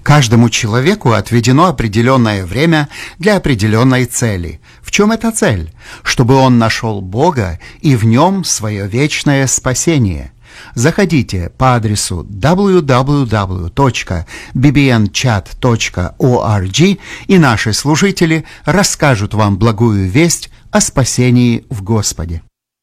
Каждому человеку отведено определенное время для определенной цели. В чем эта цель? Чтобы он нашел Бога и в нем свое вечное спасение. Заходите по адресу www.bbnchat.org, и наши служители расскажут вам благую весть о спасении в Господе.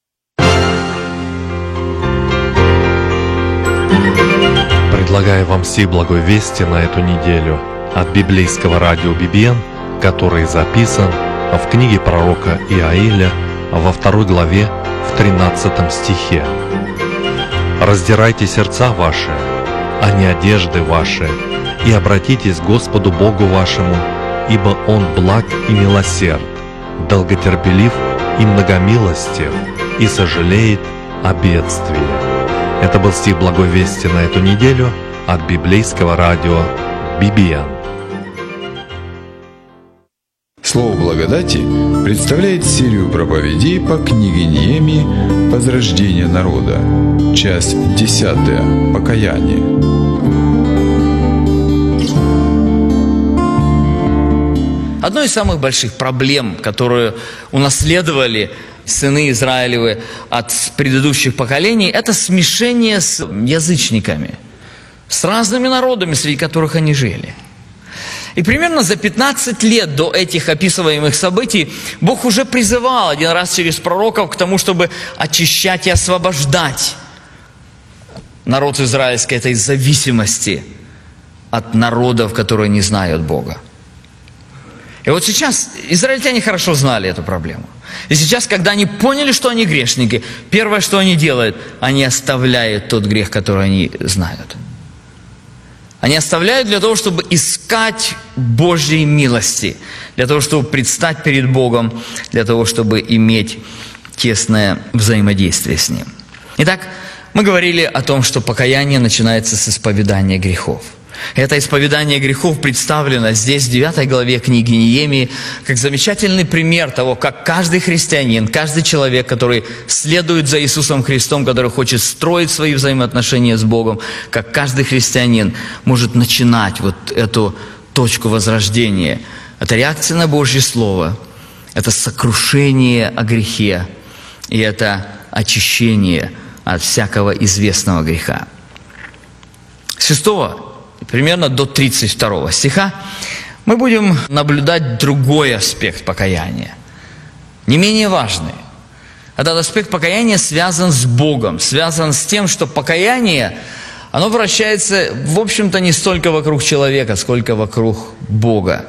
Предлагаю вам все благой вести на эту неделю от библейского радио BBN, который записан в книге пророка Иаиля во 2 главе в 13 стихе. «Раздирайте сердца ваши, а не одежды ваши, и обратитесь к Господу Богу вашему, ибо Он благ и милосерд, долготерпелив и многомилостив, и сожалеет о бедствии». Это был стих благой вести на эту неделю от библейского радио BBN. Слово благодати представляет серию проповедей по книге Неемии «Возрождение народа». Часть 10. Покаяние. Одной из самых больших проблем, которую унаследовали сыны Израилевы от предыдущих поколений, это смешение с язычниками, с разными народами, среди которых они жили. И примерно за 15 лет до этих описываемых событий Бог уже призывал один раз через пророков к тому, чтобы очищать и освобождать народ израильский этой зависимости от народов, которые не знают Бога. И вот сейчас израильтяне хорошо знали эту проблему. И сейчас, когда они поняли, что они грешники, первое, что они делают, они оставляют тот грех, который они знают. Они оставляют для того, чтобы искать Божьей милости, для того, чтобы предстать перед Богом, для того, чтобы иметь тесное взаимодействие с Ним. Итак, мы говорили о том, что покаяние начинается с исповедания грехов. Это исповедание грехов представлено здесь, в 9 главе книги Неемии, как замечательный пример того, как каждый христианин, каждый человек, который следует за Иисусом Христом, который хочет строить свои взаимоотношения с Богом, как каждый христианин может начинать вот эту точку возрождения. Это реакция на Божье Слово, это сокрушение о грехе, и это очищение от всякого известного греха. С 6 примерно до 32 стиха мы будем наблюдать другой аспект покаяния, не менее важный. Этот аспект покаяния связан с Богом, связан с тем, что покаяние, оно вращается, в общем-то, не столько вокруг человека, сколько вокруг Бога.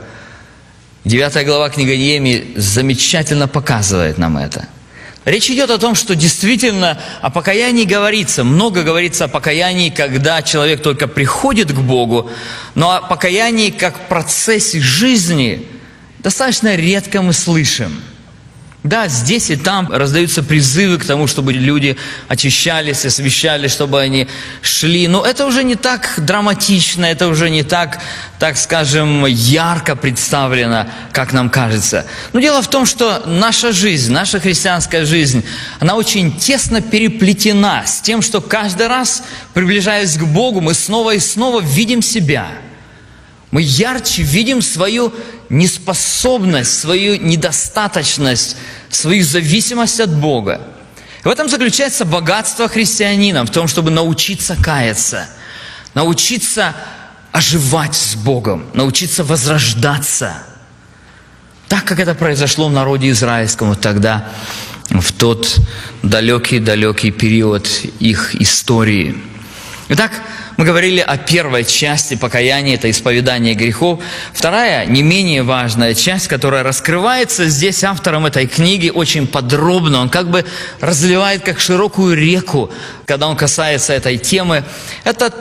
9 глава книги Неемии замечательно показывает нам это. Речь идет о том, что действительно о покаянии говорится. Много говорится о покаянии, когда человек только приходит к Богу, но о покаянии как процессе жизни достаточно редко мы слышим. Да, здесь и там раздаются призывы к тому, чтобы люди очищались, освящались, чтобы они шли. Но это уже не так драматично, это уже не так скажем, ярко представлено, как нам кажется. Но дело в том, что наша жизнь, наша христианская жизнь, она очень тесно переплетена с тем, что каждый раз, приближаясь к Богу, мы снова и снова видим себя. Мы ярче видим свою неспособность, свою недостаточность, свою зависимость от Бога. И в этом заключается богатство христианина, в том, чтобы научиться каяться, научиться оживать с Богом, научиться возрождаться. Так, как это произошло в народе израильском тогда, в тот далекий-далекий период их истории. Итак, мы говорили о первой части покаяния, это исповедание грехов. Вторая, не менее важная часть, которая раскрывается здесь автором этой книги очень подробно. Он как бы разливает как широкую реку, когда он касается этой темы. Это